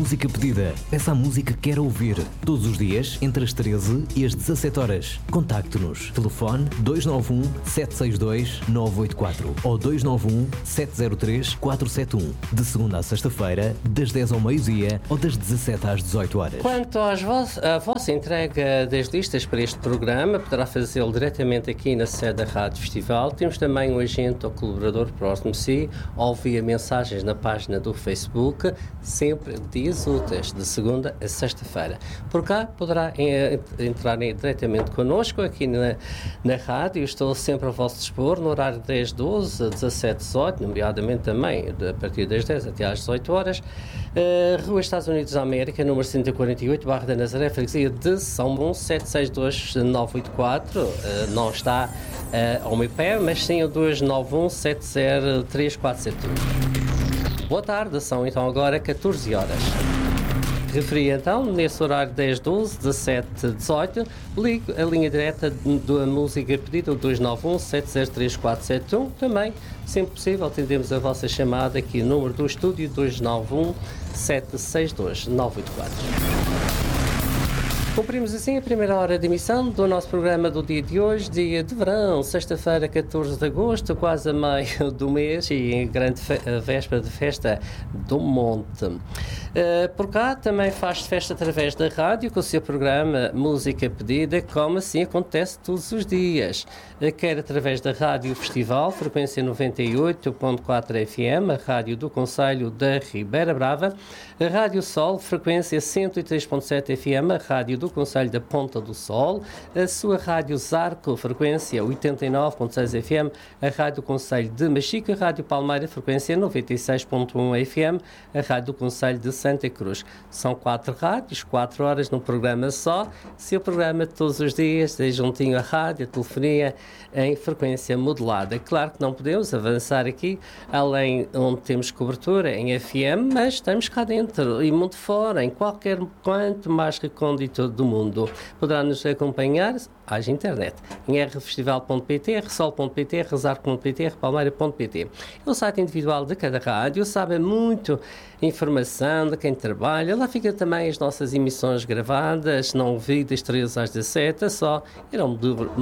música pedida. Peça a música que quer ouvir. Todos os dias, entre as 13 e as 17 horas. Contacte-nos. Telefone 291 762 984 ou 291 703 471. De segunda a sexta-feira, das 10 ao meio-dia ou das 17 às 18 horas. Quanto à vossa entrega das listas para este programa, poderá fazê-lo diretamente aqui na sede da Rádio Festival. Temos também um agente ou colaborador próximo de si, ou via mensagens na página do Facebook, sempre dias úteis, de segunda a sexta-feira. Por cá poderá entrar diretamente connosco aqui na rádio. Estou sempre a vosso dispor no horário 10-12, 17-18, nomeadamente também a partir das 10 até às 18 horas. Rua Estados Unidos da América, número 148, Barra da Nazaré, freguesia de São Bom, 762-984. Não está ao meu pé, mas sim o 291-703471. Boa tarde, são então agora 14 horas. Referi então, nesse horário 10, 12, 17, 18, ligo a linha direta da música pedida, o 291-703471. Também, sempre possível, atendemos a vossa chamada aqui no número do estúdio 291-762-984. Cumprimos assim a primeira hora de emissão do nosso programa do dia de hoje, dia de verão, sexta-feira, 14 de agosto, quase a meio do mês e em grande véspera de festa do Monte. Por cá também faz festa através da rádio com o seu programa Música Pedida, como assim acontece todos os dias. Quer através da Rádio Festival, frequência 98.4 FM, a rádio do Concelho da Ribeira Brava, a Rádio Sol, frequência 103.7 FM, a rádio do Concelho da Ponta do Sol, a sua Rádio Zarco, frequência 89.6 FM, a Rádio do Concelho de Machico, a Rádio Palmeira, frequência 96.1 FM, a Rádio do Concelho de Santa Cruz. São 4 rádios, 4 horas num programa só. Seu programa todos os dias, de juntinho à rádio, a telefonia, em frequência modulada. Claro que não podemos avançar aqui, além onde temos cobertura em FM, mas estamos cá dentro e muito fora, em qualquer quanto mais recôndito do mundo. Poderá nos acompanhar às internet, em rfestival.pt, rsol.pt, rezar.pt, repalmeira.pt. É o site individual de cada rádio, sabe muito informação de quem trabalha. Lá fica também as nossas emissões gravadas, não ouvidas, 13 às 17, é só ir ao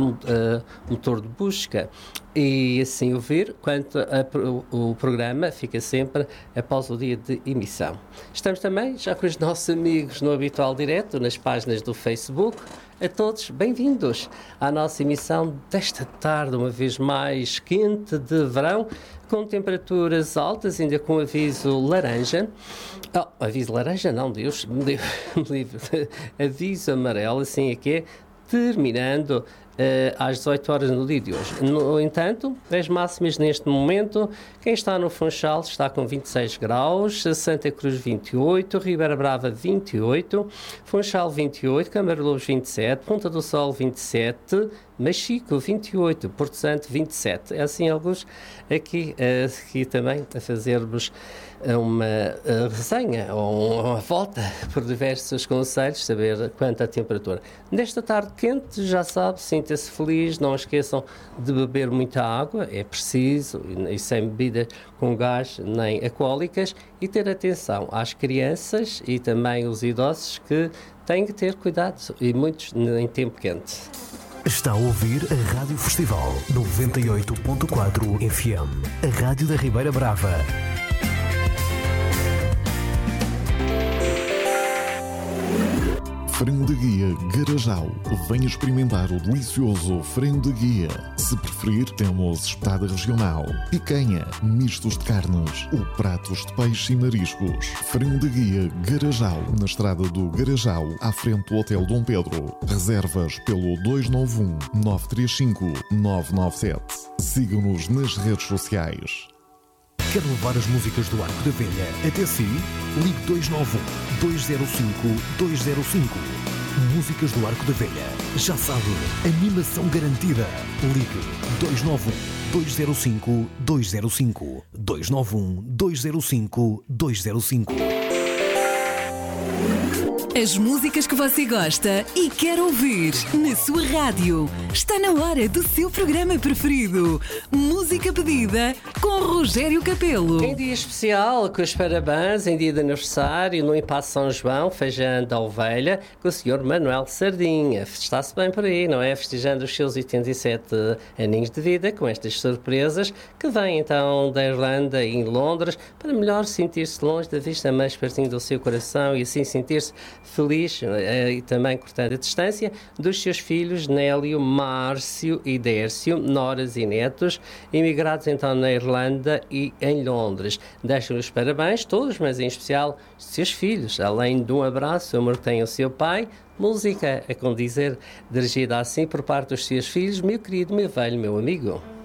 motor de busca e assim ouvir, quanto o programa fica sempre após o dia de emissão. Estamos também já com os nossos amigos no habitual direto, nas páginas do Facebook. A todos, bem-vindos à nossa emissão desta tarde, uma vez mais quente de verão, com temperaturas altas, ainda com aviso laranja. Aviso laranja não, Deus me livre. Aviso amarelo, assim é que é, terminando às 18 horas no dia de hoje. No entanto, as máximas neste momento, quem está no Funchal está com 26 graus, Santa Cruz 28, Ribeira Brava 28, Funchal 28, Câmara Lobos 27, Ponta do Sol 27, Machico 28, Porto Santo 27. É assim alguns aqui também a fazermos uma resenha ou uma volta por diversos concelhos, saber quanto a temperatura. Nesta tarde quente, já sabe, sinta-se feliz, não esqueçam de beber muita água, é preciso, e sem bebidas com gás nem alcoólicas, e ter atenção às crianças e também os idosos que têm que ter cuidado, e muitos em tempo quente. Está a ouvir a Rádio Festival 98.4 FM, a rádio da Ribeira Brava. Frango de guia Garajal. Venha experimentar o delicioso frango de guia. Se preferir, temos espetada regional, picanha, mistos de carnes ou pratos de peixe e mariscos. Frango de guia Garajal, na estrada do Garajal, à frente do Hotel Dom Pedro. Reservas pelo 291-935-997. Siga-nos nas redes sociais. Quer levar as músicas do Arco da Velha até si? Ligue 291-205-205. Músicas do Arco da Velha. Já sabe, animação garantida. Ligue 291-205-205. 291-205-205. As músicas que você gosta e quer ouvir na sua rádio. Está na hora do seu programa preferido. Música pedida com Rogério Capelo. Em dia especial, com os parabéns, em dia de aniversário, no Impasse São João, feijão da ovelha, com o Sr. Manuel Sardinha. Está-se bem por aí, não é? Festejando os seus 87 aninhos de vida, com estas surpresas, que vêm então da Irlanda e em Londres, para melhor sentir-se longe da vista, mais pertinho do seu coração e assim sentir-se feliz e também cortando a distância dos seus filhos Nélio, Márcio e Dércio, noras e netos, imigrados então na Irlanda e em Londres. Deixam-lhes parabéns todos, mas em especial seus filhos, além de um abraço, o amor que tem o seu pai. Música a condizer, dirigida assim por parte dos seus filhos, meu querido, meu velho, meu amigo.